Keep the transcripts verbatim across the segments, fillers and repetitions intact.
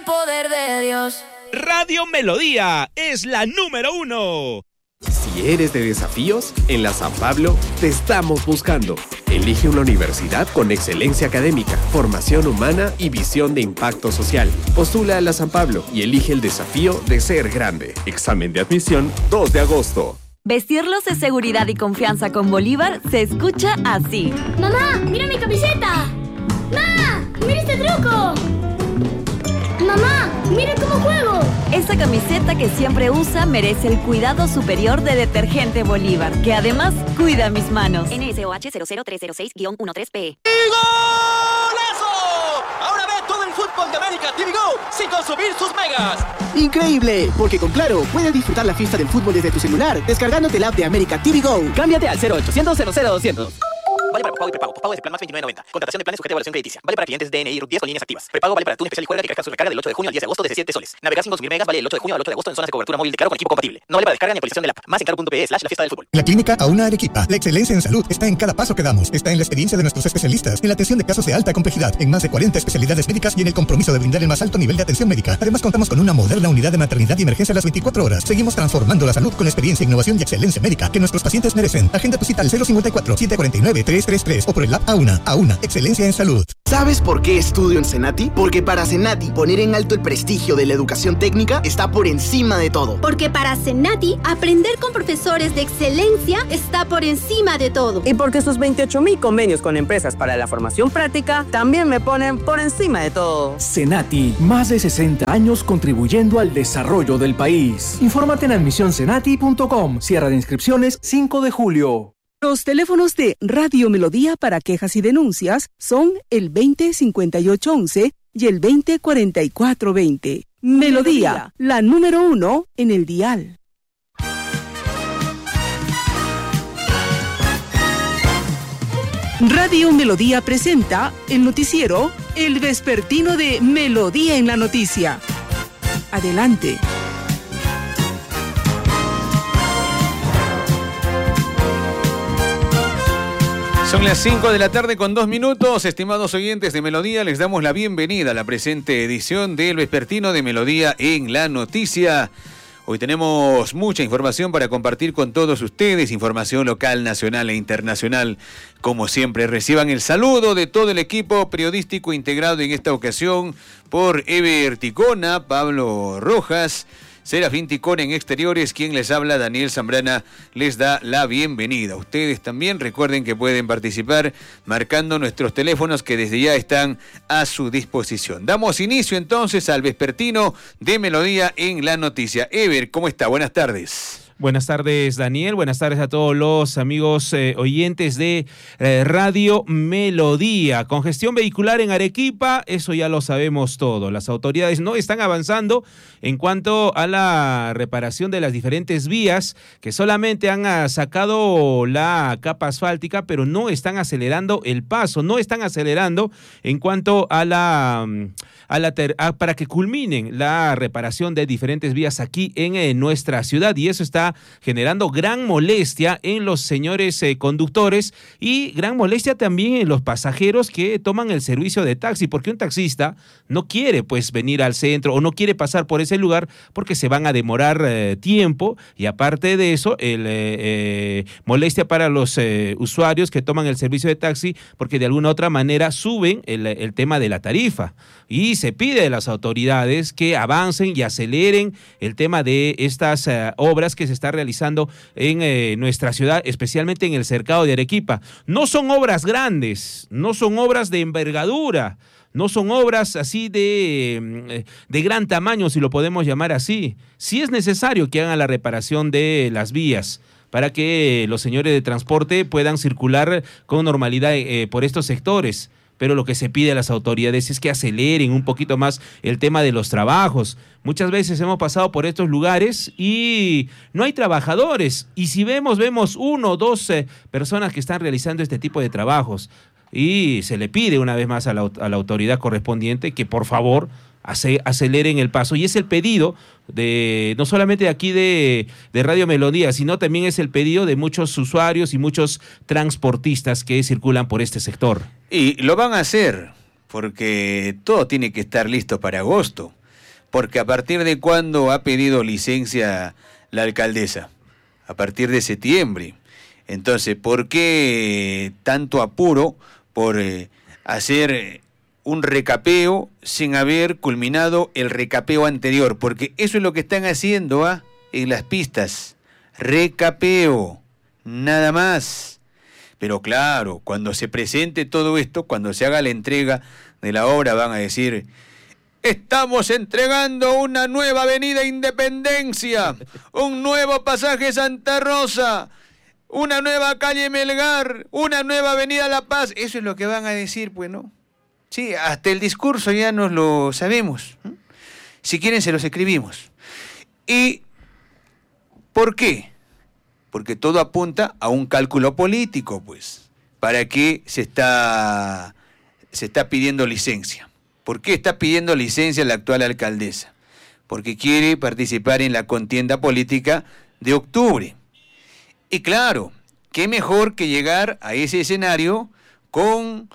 poder de Dios. Radio Melodía es la número uno. Si eres de desafíos, en la San Pablo te estamos buscando. Elige una universidad con excelencia académica, formación humana y visión de impacto social. Postula a la San Pablo y elige el desafío de ser grande. Examen de admisión dos de agosto. Vestirlos de seguridad y confianza con Bolívar se escucha así. ¡Mamá, mira mi camiseta! ¡Ma! ¡Mira este truco! ¡Mamá, mira cómo juego! Esa camiseta que siempre usa merece el cuidado superior de Detergente Bolívar, que además cuida mis manos. N S O H cero cero tres cero seis guión trece P. ¡Y golazo! Ahora ve todo el fútbol de América T V Go sin consumir sus megas. ¡Increíble! Porque con Claro puedes disfrutar la fiesta del fútbol desde tu celular, descargándote la app de América T V Go. Cámbiate al cero ochocientos cero cero doscientos. Vale para pago y prepago. Pago de plan más veintinueve noventa. Contratación de planes sujeta a evaluación crediticia. Vale para clientes D N I R U T diez con líneas activas. Prepago vale para tu especial y juega que carga su recarga del ocho de junio al diez de agosto de diecisiete soles. Navegar sin consumir megas vale del ocho de junio al ocho de agosto en zonas de cobertura móvil de Claro con equipo compatible. No vale para descarga ni actualización de la app. Más en claro.pe slash la fiesta del fútbol. La clínica Auna Arequipa. La excelencia en salud está en cada paso que damos. Está en la experiencia de nuestros especialistas, en la atención de casos de alta complejidad, en más de cuarenta especialidades médicas y en el compromiso de brindar el más alto nivel de atención médica. Además, contamos con una moderna unidad de maternidad y emergencia a las veinticuatro horas. Seguimos transformando la salud con experiencia, innovación y excelencia médica que nuestros pacientes merecen. Agenda tu cita al cero cincuenta y cuatro, setecientos cuarenta y nueve, trescientos treinta y tres o por el app Auna. Auna, excelencia en salud. ¿Sabes por qué estudio en Senati? Porque para Senati poner en alto el prestigio de la educación técnica está por encima de todo. Porque para Senati aprender con profesores de excelencia está por encima de todo. Y porque sus veintiocho mil convenios con empresas para la formación práctica también me ponen por encima de todo. Senati, más de sesenta años contribuyendo al desarrollo del país. Infórmate en admisión senati punto com. Cierre de inscripciones cinco de julio. Los teléfonos de Radio Melodía para quejas y denuncias son el veinte cincuenta y ocho once y el veinte cuarenta y cuatro veinte. Melodía, la número uno en el dial. Radio Melodía presenta el noticiero El Vespertino de Melodía en la Noticia. Adelante. Son las cinco de la tarde con dos minutos. Estimados oyentes de Melodía, les damos la bienvenida a la presente edición del Vespertino de Melodía en la Noticia. Hoy tenemos mucha información para compartir con todos ustedes, información local, nacional e internacional. Como siempre, reciban el saludo de todo el equipo periodístico integrado en esta ocasión por Ever Ticona, Pablo Rojas, Serafín Ticona en exteriores, quien les habla, Daniel Zambrana, les da la bienvenida. Ustedes también recuerden que pueden participar marcando nuestros teléfonos que desde ya están a su disposición. Damos inicio entonces al Vespertino de Melodía en la Noticia. Ever, ¿cómo está? Buenas tardes. Buenas tardes, Daniel. Buenas tardes a todos los amigos eh, oyentes de eh, Radio Melodía. Congestión vehicular en Arequipa, eso ya lo sabemos todo. Las autoridades no están avanzando en cuanto a la reparación de las diferentes vías que solamente han ah, sacado la capa asfáltica, pero no están acelerando el paso, no están acelerando en cuanto a la... A la ter- a, para que culminen la reparación de diferentes vías aquí en eh, nuestra ciudad, y eso está generando gran molestia en los señores eh, conductores y gran molestia también en los pasajeros que toman el servicio de taxi, porque un taxista no quiere pues venir al centro o no quiere pasar por ese lugar porque se van a demorar eh, tiempo, y aparte de eso el eh, eh, molestia para los eh, usuarios que toman el servicio de taxi porque de alguna u otra manera suben el, el tema de la tarifa, y se pide de las autoridades que avancen y aceleren el tema de estas uh, obras que se están realizando en eh, nuestra ciudad, especialmente en el cercado de Arequipa. No son obras grandes, no son obras de envergadura, no son obras así de, de gran tamaño, si lo podemos llamar así. Sí es necesario que hagan la reparación de las vías para que los señores de transporte puedan circular con normalidad eh, por estos sectores. Pero lo que se pide a las autoridades es que aceleren un poquito más el tema de los trabajos. Muchas veces hemos pasado por estos lugares y no hay trabajadores. Y si vemos, vemos uno o dos eh, personas que están realizando este tipo de trabajos. Y se le pide una vez más a la, a la autoridad correspondiente que por favor aceleren el paso, y es el pedido de no solamente de aquí de, de Radio Melodía, sino también es el pedido de muchos usuarios y muchos transportistas que circulan por este sector. Y lo van a hacer porque todo tiene que estar listo para agosto. Porque a partir de cuándo ha pedido licencia la alcaldesa, a partir de septiembre. Entonces, ¿por qué tanto apuro por eh, hacer un recapeo sin haber culminado el recapeo anterior? Porque eso es lo que están haciendo ¿ah? en las pistas. Recapeo, nada más. Pero claro, cuando se presente todo esto, cuando se haga la entrega de la obra, van a decir: estamos entregando una nueva avenida Independencia, un nuevo pasaje Santa Rosa, una nueva calle Melgar, una nueva avenida La Paz. Eso es lo que van a decir, pues, ¿no? Sí, hasta el discurso ya nos lo sabemos. ¿eh? Si quieren se los escribimos. ¿Y por qué? Porque todo apunta a un cálculo político, pues. ¿Para qué se está, se está pidiendo licencia? ¿Por qué está pidiendo licencia la actual alcaldesa? Porque quiere participar en la contienda política de octubre. Y claro, qué mejor que llegar a ese escenario con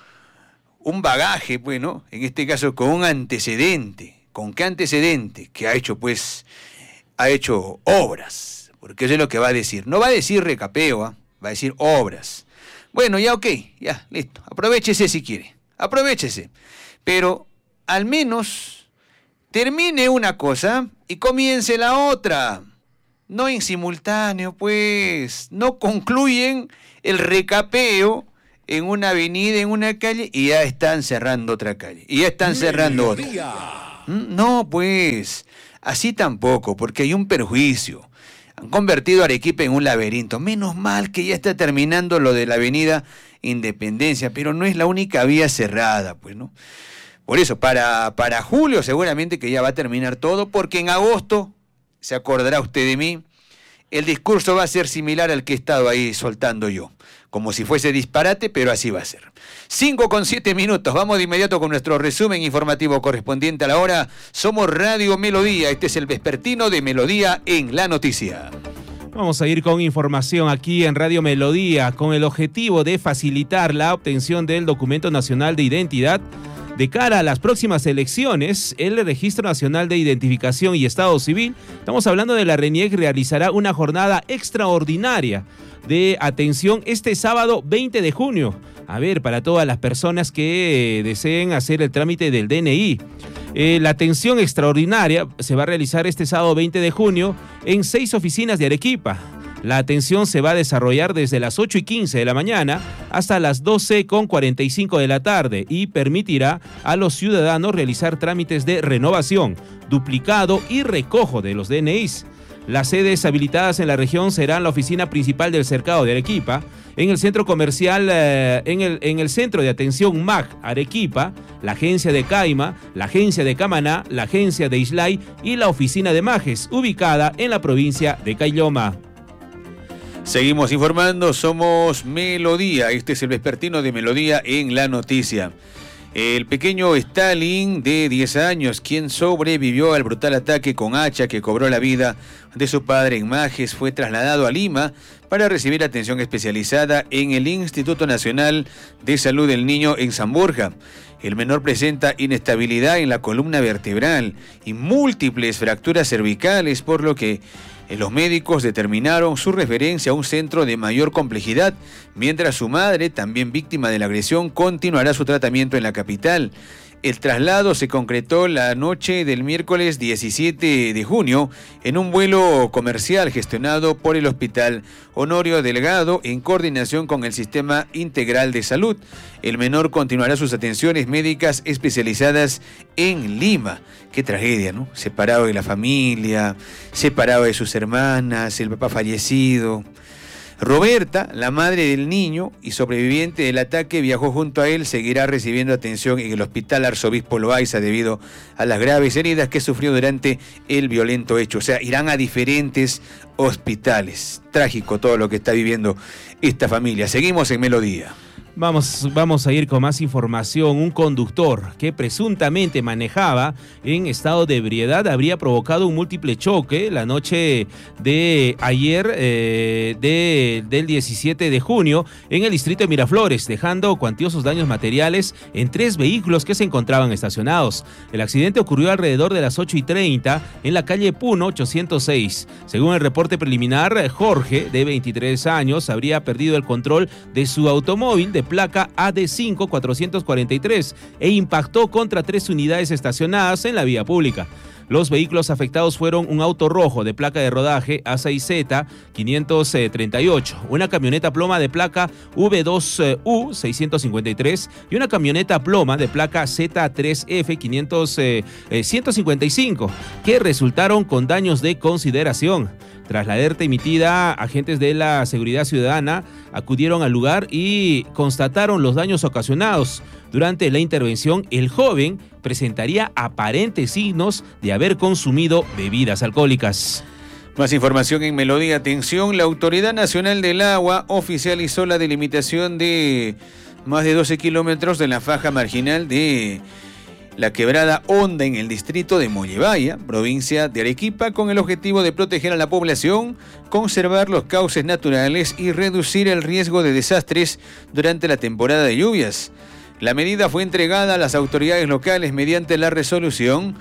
un bagaje, bueno, en este caso con un antecedente. ¿Con qué antecedente? Que ha hecho, pues, ha hecho obras. Porque eso es lo que va a decir. No va a decir recapeo, ¿eh? Va a decir obras. Bueno, ya ok, ya, listo. Aprovechese si quiere. Aprovechese. Pero al menos termine una cosa y comience la otra. No en simultáneo, pues. No concluyen el recapeo en una avenida, en una calle, y ya están cerrando otra calle. Y ya están cerrando otra. No, pues. Así tampoco, porque hay un perjuicio. Han convertido a Arequipa en un laberinto. Menos mal que ya está terminando lo de la avenida Independencia, pero no es la única vía cerrada, pues, ¿no? Por eso, para, para julio seguramente que ya va a terminar todo, porque en agosto, se acordará usted de mí, el discurso va a ser similar al que he estado ahí soltando yo. Como si fuese disparate, pero así va a ser. Cinco con siete minutos. Vamos de inmediato con nuestro resumen informativo correspondiente a la hora. Somos Radio Melodía. Este es el vespertino de Melodía en la Noticia. Vamos a ir con información aquí en Radio Melodía con el objetivo de facilitar la obtención del Documento Nacional de Identidad. De cara a las próximas elecciones, el Registro Nacional de Identificación y Estado Civil, estamos hablando de la RENIEC, realizará una jornada extraordinaria de atención este sábado veinte de junio. A ver, para todas las personas que deseen hacer el trámite del D N I. Eh, la atención extraordinaria se va a realizar este sábado veinte de junio en seis oficinas de Arequipa. La atención se va a desarrollar desde las ocho y quince de la mañana hasta las doce con cuarenta y cinco de la tarde y permitirá a los ciudadanos realizar trámites de renovación, duplicado y recojo de los D N Is. Las sedes habilitadas en la región serán la oficina principal del Cercado de Arequipa, en el centro comercial, eh, en, el, en el centro de atención M A C Arequipa, la agencia de Caima, la agencia de Camaná, la agencia de Islay y la oficina de Majes, ubicada en la provincia de Caylloma. Seguimos informando, somos Melodía, este es el vespertino de Melodía en la Noticia. El pequeño Stalin, de diez años, quien sobrevivió al brutal ataque con hacha que cobró la vida de su padre en Majes, fue trasladado a Lima para recibir atención especializada en el Instituto Nacional de Salud del Niño en San Borja. El menor presenta inestabilidad en la columna vertebral y múltiples fracturas cervicales, por lo que los médicos determinaron su referencia a un centro de mayor complejidad, mientras su madre, también víctima de la agresión, continuará su tratamiento en la capital. El traslado se concretó la noche del miércoles diecisiete de junio en un vuelo comercial gestionado por el Hospital Honorio Delgado en coordinación con el Sistema Integral de Salud. El menor continuará sus atenciones médicas especializadas en Lima. Qué tragedia, ¿no? Separado de la familia, separado de sus hermanas, el papá fallecido. Roberta, la madre del niño y sobreviviente del ataque, viajó junto a él, seguirá recibiendo atención en el Hospital Arzobispo Loaiza debido a las graves heridas que sufrió durante el violento hecho. O sea, irán a diferentes hospitales. Trágico todo lo que está viviendo esta familia. Seguimos en Melodía. Vamos, vamos a ir con más información. Un conductor que presuntamente manejaba en estado de ebriedad habría provocado un múltiple choque la noche de ayer eh, de, del diecisiete de junio en el distrito de Miraflores, dejando cuantiosos daños materiales en tres vehículos que se encontraban estacionados. El accidente ocurrió alrededor de las ocho y treinta en la calle Puno ochocientos seis. Según el reporte preliminar, Jorge, de veintitrés años, habría perdido el control de su automóvil de placa A D cinco cuatrocientos cuarenta y tres e impactó contra tres unidades estacionadas en la vía pública. Los vehículos afectados fueron un auto rojo de placa de rodaje A seis Z quinientos treinta y ocho, una camioneta ploma de placa V dos U seiscientos cincuenta y tres y una camioneta ploma de placa Z tres F quinientos ciento cincuenta y cinco, que resultaron con daños de consideración. Tras la alerta emitida, agentes de la Seguridad Ciudadana acudieron al lugar y constataron los daños ocasionados. Durante la intervención, el joven presentaría aparentes signos de haber consumido bebidas alcohólicas. Más información en Melodía. Atención, la Autoridad Nacional del Agua oficializó la delimitación de más de doce kilómetros de la faja marginal de la Quebrada Honda en el distrito de Mollevaya, provincia de Arequipa, con el objetivo de proteger a la población, conservar los cauces naturales y reducir el riesgo de desastres durante la temporada de lluvias. La medida fue entregada a las autoridades locales mediante la resolución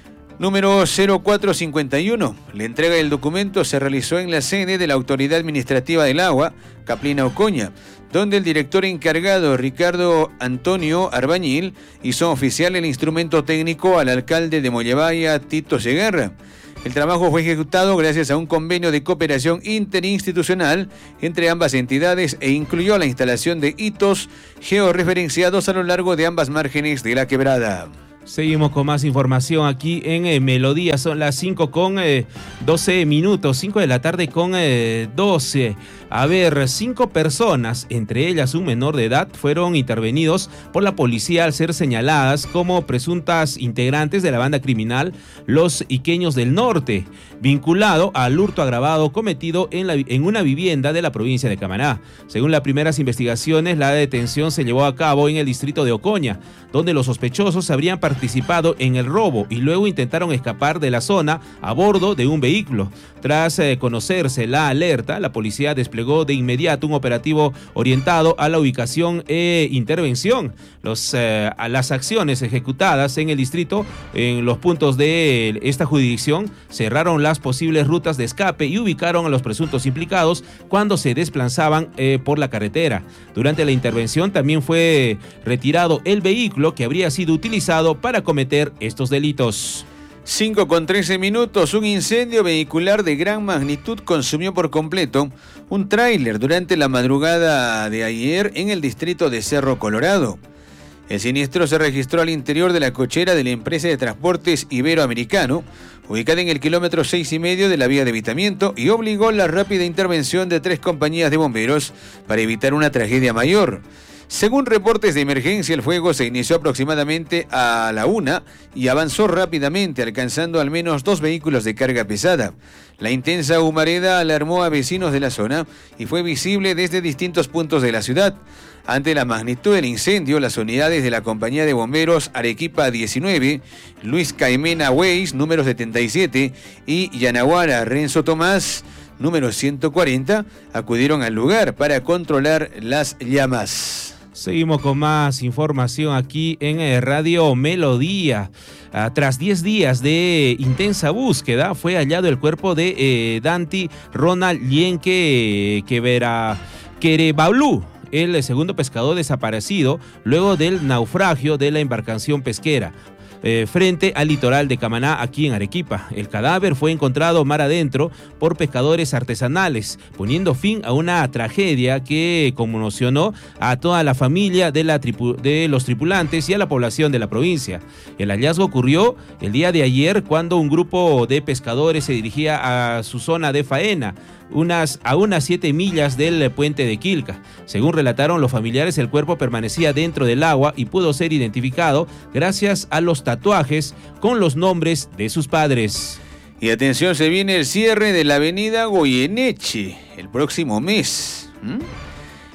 número cero cuatro cincuenta y uno. La entrega del documento se realizó en la sede de la Autoridad Administrativa del Agua, Caplina Ocoña, donde el director encargado, Ricardo Antonio Arbañil, hizo oficial el instrumento técnico al alcalde de Mollevaya, Tito Segarra. El trabajo fue ejecutado gracias a un convenio de cooperación interinstitucional entre ambas entidades e incluyó la instalación de hitos georreferenciados a lo largo de ambas márgenes de la quebrada. Seguimos con más información aquí en eh, Melodía. Son las cinco con doce minutos, cinco de la tarde con eh, doce. A ver, cinco personas, entre ellas un menor de edad, fueron intervenidos por la policía al ser señaladas como presuntas integrantes de la banda criminal Los Iqueños del Norte, vinculado al hurto agravado cometido en, la, en una vivienda de la provincia de Camaná. Según las primeras investigaciones, la detención se llevó a cabo en el distrito de Ocoña, donde los sospechosos habrían participado en el robo y luego intentaron escapar de la zona a bordo de un vehículo. Tras eh, conocerse la alerta, la policía desplegó de inmediato un operativo orientado a la ubicación e intervención. Los, eh, a las acciones ejecutadas en el distrito, en los puntos de esta jurisdicción, cerraron las posibles rutas de escape y ubicaron a los presuntos implicados cuando se desplazaban eh, por la carretera. Durante la intervención también fue retirado el vehículo que habría sido utilizado para cometer estos delitos. cinco con trece minutos, un incendio vehicular de gran magnitud consumió por completo un tráiler durante la madrugada de ayer en el distrito de Cerro Colorado. El siniestro se registró al interior de la cochera de la empresa de transportes Iberoamericano, ubicada en el kilómetro seis y medio de la vía de evitamiento, y obligó la rápida intervención de tres compañías de bomberos para evitar una tragedia mayor. Según reportes de emergencia, el fuego se inició aproximadamente a la una y avanzó rápidamente, alcanzando al menos dos vehículos de carga pesada. La intensa humareda alarmó a vecinos de la zona y fue visible desde distintos puntos de la ciudad. Ante la magnitud del incendio, las unidades de la compañía de bomberos Arequipa diecinueve, Luis Caimena Weiss, número setenta y siete, y Yanaguara Renzo Tomás, número ciento cuarenta, acudieron al lugar para controlar las llamas. Seguimos con más información aquí en Radio Melodía. Uh, tras diez días de intensa búsqueda, fue hallado el cuerpo de eh, Danti Ronald Lienque Quevera Querebaulú, el segundo pescador desaparecido luego del naufragio de la embarcación pesquera eh, frente al litoral de Camaná, aquí en Arequipa. El cadáver fue encontrado mar adentro por pescadores artesanales, poniendo fin a una tragedia que conmocionó a toda la familia de, la tripu- de los tripulantes y a la población de la provincia. El hallazgo ocurrió el día de ayer cuando un grupo de pescadores se dirigía a su zona de faena, unas, a unas siete millas del puente de Quilca. Según relataron los familiares, el cuerpo permanecía dentro del agua y pudo ser identificado gracias a los tatuajes con los nombres de sus padres. Y atención, se viene el cierre de la avenida Goyeneche el próximo mes. ¿Mm?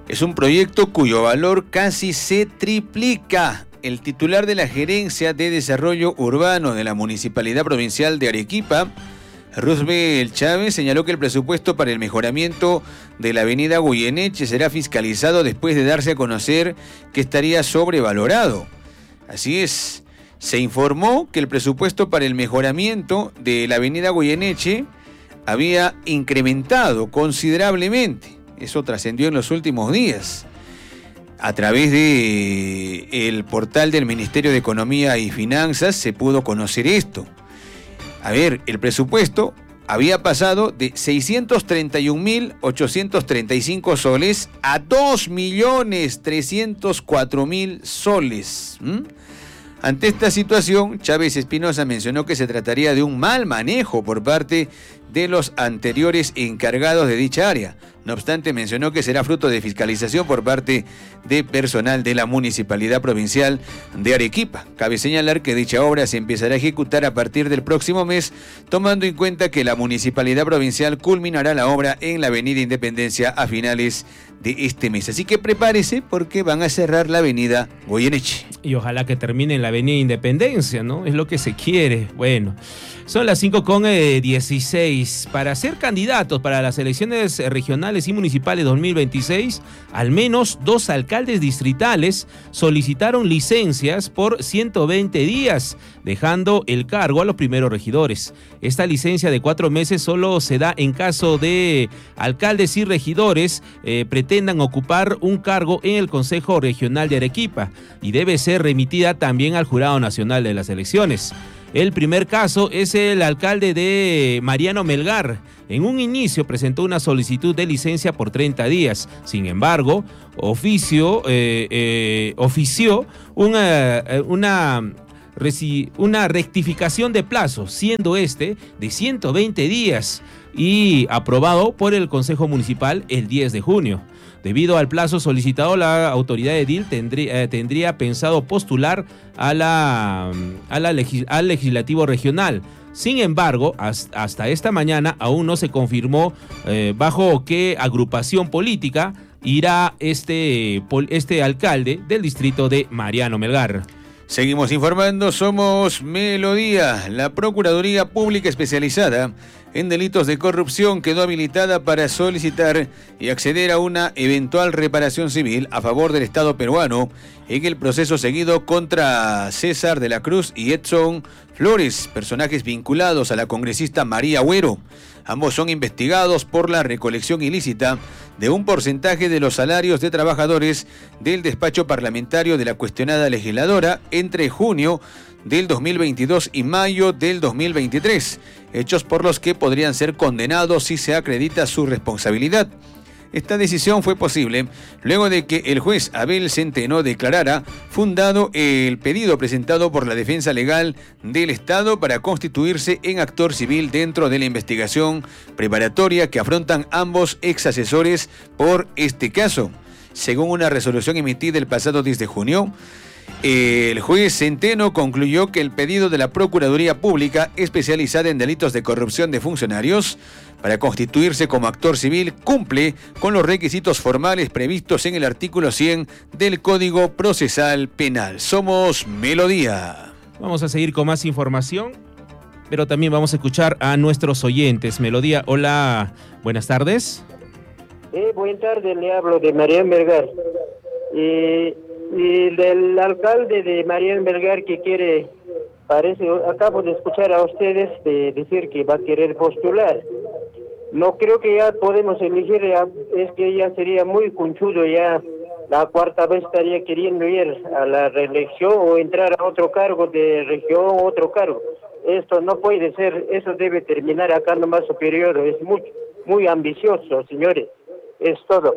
Es un proyecto cuyo valor casi se triplica. El titular de la Gerencia de Desarrollo Urbano de la Municipalidad Provincial de Arequipa, Roosevelt Chávez, señaló que el presupuesto para el mejoramiento de la avenida Goyeneche será fiscalizado después de darse a conocer que estaría sobrevalorado. Así es, se informó que el presupuesto para el mejoramiento de la avenida Goyeneche había incrementado considerablemente. Eso trascendió en los últimos días. A través de el portal del Ministerio de Economía y Finanzas se pudo conocer esto. A ver, el presupuesto había pasado de seiscientos treinta y un mil ochocientos treinta y cinco soles a dos millones trescientos cuatro mil soles. ¿Mm? Ante esta situación, Chávez Espinosa mencionó que se trataría de un mal manejo por parte de los anteriores encargados de dicha área. No obstante, mencionó que será fruto de fiscalización por parte de personal de la Municipalidad Provincial de Arequipa. Cabe señalar que dicha obra se empezará a ejecutar a partir del próximo mes, tomando en cuenta que la Municipalidad Provincial culminará la obra en la Avenida Independencia a finales de este mes. Así que prepárese porque van a cerrar la Avenida Goyeneche. Y ojalá que termine en la Avenida Independencia, ¿no? Es lo que se quiere. Bueno, son las cinco con dieciséis. Para ser candidatos para las elecciones regionales y municipales dos mil veintiséis, al menos dos alcaldes distritales solicitaron licencias por ciento veinte días, dejando el cargo a los primeros regidores. Esta licencia de cuatro meses solo se da en caso de alcaldes y regidores eh, pretendan ocupar un cargo en el Consejo Regional de Arequipa y debe ser remitida también al Jurado Nacional de las Elecciones. El primer caso es el alcalde de Mariano Melgar. En un inicio presentó una solicitud de licencia por treinta días. Sin embargo, oficio, eh, eh, ofició una, una, una rectificación de plazo, siendo este de ciento veinte días y aprobado por el Consejo Municipal el diez de junio. Debido al plazo solicitado, la autoridad edil tendría, eh, tendría pensado postular a la, a la legis, al legislativo regional. Sin embargo, hasta, hasta esta mañana aún no se confirmó eh, bajo qué agrupación política irá este, este alcalde del distrito de Mariano Melgar. Seguimos informando, somos Melodía. La Procuraduría Pública Especializada en Delitos de Corrupción quedó habilitada para solicitar y acceder a una eventual reparación civil a favor del Estado peruano en el proceso seguido contra César de la Cruz y Edson Flores, personajes vinculados a la congresista María Agüero. Ambos son investigados por la recolección ilícita de un porcentaje de los salarios de trabajadores del despacho parlamentario de la cuestionada legisladora entre junio del dos mil veintidós y mayo del dos mil veintitrés, hechos por los que podrían ser condenados si se acredita su responsabilidad. Esta decisión fue posible luego de que el juez Abel Centeno declarara fundado el pedido presentado por la Defensa Legal del Estado para constituirse en actor civil dentro de la investigación preparatoria que afrontan ambos ex asesores por este caso. Según una resolución emitida el pasado diez de junio, el juez Centeno concluyó que el pedido de la Procuraduría Pública especializada en delitos de corrupción de funcionarios para constituirse como actor civil cumple con los requisitos formales previstos en el artículo cien del Código Procesal Penal. Somos Melodía. Vamos a seguir con más información, pero también vamos a escuchar a nuestros oyentes. Melodía, hola, buenas tardes. Eh, buenas tardes, le hablo de Mariano Melgar. Eh... Y del alcalde de Mariano Melgar que quiere, parece, acabo de escuchar a ustedes de decir que va a querer postular. No creo que ya podemos elegir, ya, es que ya sería muy conchudo, ya la cuarta vez estaría queriendo ir a la reelección o entrar a otro cargo de región o otro cargo. Esto no puede ser, eso debe terminar acá nomás su periodo, es muy, muy ambicioso, señores, es todo.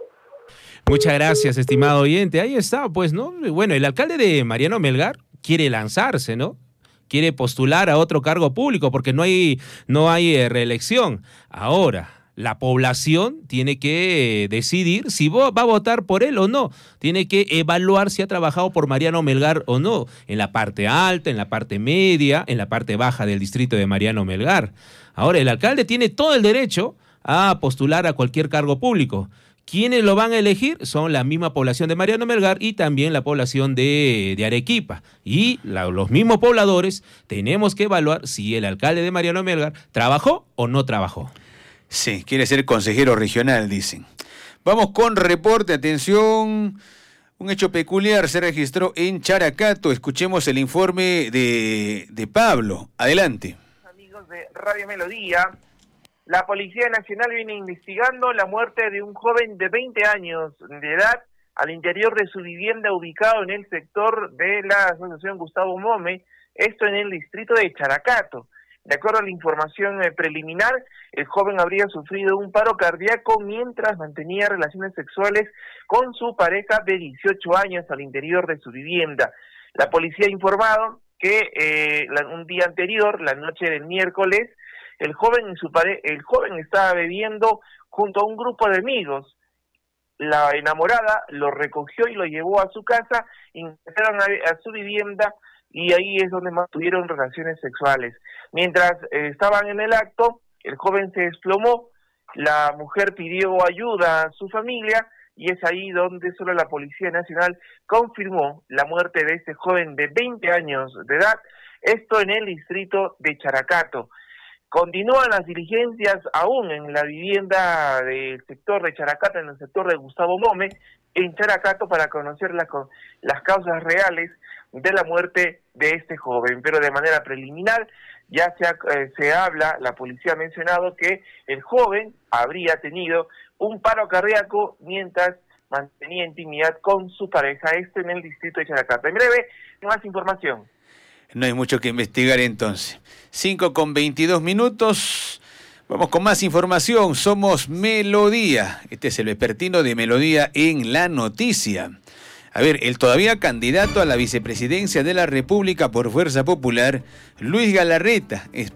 Muchas gracias, estimado oyente. Ahí está, pues, ¿no? Bueno, el alcalde de Mariano Melgar quiere lanzarse, ¿no? Quiere postular a otro cargo público porque no hay, no hay eh, reelección. Ahora, la población tiene que decidir si va a votar por él o no. Tiene que evaluar si ha trabajado por Mariano Melgar o no. En la parte alta, en la parte media, en la parte baja del distrito de Mariano Melgar. Ahora, el alcalde tiene todo el derecho a postular a cualquier cargo público. ¿Quiénes lo van a elegir? Son la misma población de Mariano Melgar y también la población de, de Arequipa. Y la, los mismos pobladores tenemos que evaluar si el alcalde de Mariano Melgar trabajó o no trabajó. Sí, quiere ser consejero regional, dicen. Vamos con reporte, atención. Un hecho peculiar se registró en Characato. Escuchemos el informe de, de Pablo. Adelante. Amigos de Radio Melodía, la Policía Nacional viene investigando la muerte de un joven de veinte años de edad al interior de su vivienda ubicado en el sector de la Asociación Gustavo Mome, esto en el distrito de Characato. De acuerdo a la información eh, preliminar, el joven habría sufrido un paro cardíaco mientras mantenía relaciones sexuales con su pareja de dieciocho años al interior de su vivienda. La policía ha informado que eh, la, un día anterior, la noche del miércoles, el joven y su pare el joven estaba bebiendo junto a un grupo de amigos. La enamorada lo recogió y lo llevó a su casa, ingresaron a, a su vivienda y ahí es donde mantuvieron relaciones sexuales. Mientras eh, estaban en el acto, el joven se desplomó, la mujer pidió ayuda a su familia y es ahí donde solo la Policía Nacional confirmó la muerte de este joven de veinte años de edad, esto en el distrito de Characato. Continúan las diligencias aún en la vivienda del sector de Characato, en el sector de Gustavo Mome, en Characato, para conocer la, las causas reales de la muerte de este joven, pero de manera preliminar ya se, eh, se habla, la policía ha mencionado que el joven habría tenido un paro cardíaco mientras mantenía intimidad con su pareja, esto en el distrito de Characato. En breve, más información. No hay mucho que investigar entonces. cinco con veintidós minutos. Vamos con más información. Somos Melodía. Este es el vespertino de Melodía en la noticia. A ver, el todavía candidato a la vicepresidencia de la República por Fuerza Popular, Luis Galarreta,